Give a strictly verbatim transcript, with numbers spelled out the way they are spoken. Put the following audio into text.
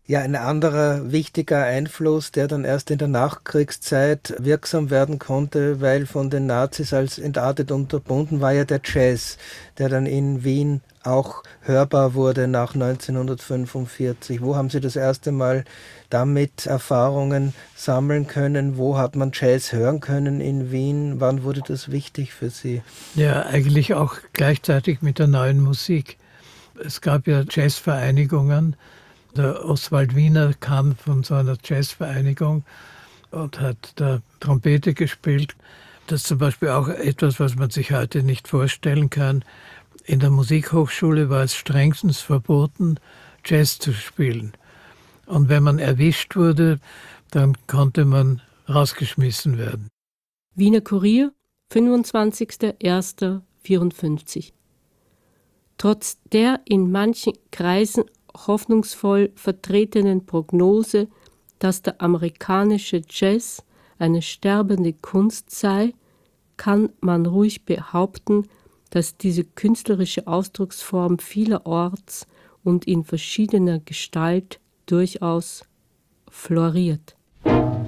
Ja, ein anderer wichtiger Einfluss, der dann erst in der Nachkriegszeit wirksam werden konnte, weil von den Nazis als entartet unterbunden, war ja der Jazz, der dann in Wien auch hörbar wurde nach neunzehnhundertfünfundvierzig. Wo haben Sie das erste Mal damit Erfahrungen sammeln können? Wo hat man Jazz hören können in Wien? Wann wurde das wichtig für Sie? Ja, eigentlich auch gleichzeitig mit der neuen Musik. Es gab ja Jazzvereinigungen. Der Oswald Wiener kam von so einer Jazzvereinigung und hat da Trompete gespielt. Das ist zum Beispiel auch etwas, was man sich heute nicht vorstellen kann. In der Musikhochschule war es strengstens verboten, Jazz zu spielen. Und wenn man erwischt wurde, dann konnte man rausgeschmissen werden. Wiener Kurier, fünfundzwanzigster erster vierundfünfzig. Trotz der in manchen Kreisen hoffnungsvoll vertretenen Prognose, dass der amerikanische Jazz eine sterbende Kunst sei, kann man ruhig behaupten, dass diese künstlerische Ausdrucksform vielerorts und in verschiedener Gestalt durchaus floriert.